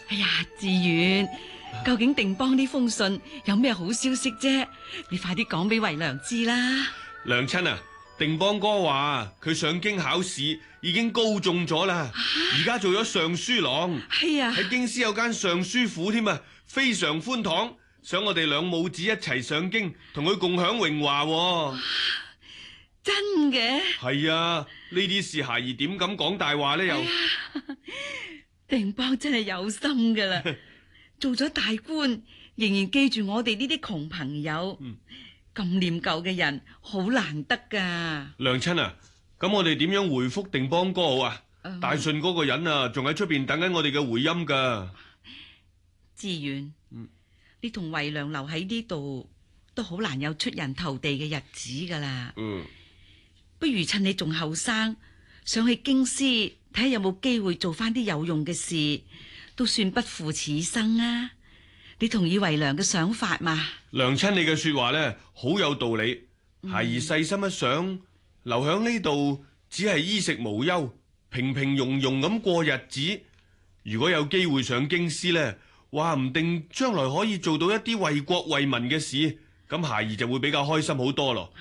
哎呀，志遠，究竟定邦呢封信有咩好消息啫？你快啲講俾維良知啦。 娘親啊，定邦哥話佢上京考試已經高中咗啦，而家做咗尚書郎。 係啊， 喺京師有間尚書府添啊，非常寬敞，想我哋兩母子一齊上京，同佢共享榮華。 真嘅？ 係啊，呢啲事孩兒點敢講大話呢？又定邦真係有心噶啦，做咗大官，仍然記住我哋呢啲窮朋友，咁念舊嘅人好難得噶。 娘親啊，咁我哋點樣回覆定邦哥好啊？大信嗰個人啊，仲喺出邊等緊我哋嘅回音噶。 志遠，你同維良留喺呢度，都好難有出人頭地嘅日子噶啦。不如趁你仲後生，上去京師睇下有冇機會做翻啲有用嘅事，都算不負此生啊！你同意維良嘅想法嘛？ 娘親，你嘅說話呢，好有道理。孩兒細心一想，留響呢度只係衣食無憂，平平庸庸咁過日子。如果有機會上京師呢，話唔定將來可以做到一啲為國為民嘅事，咁孩兒就會比較開心好多咯。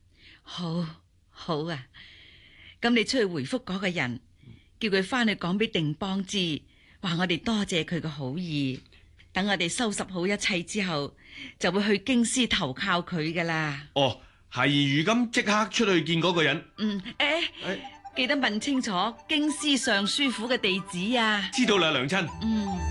好啊，咁你出去回覆嗰個人，叫佢翻去講俾定邦知，話我哋多謝佢嘅好意，等我哋收拾好一切之後，就會去京師投靠佢噶啦。 哦，孩兒如今即刻出去見嗰個人。 記得問清楚京師尚書府嘅地址啊。 知道啦，娘親。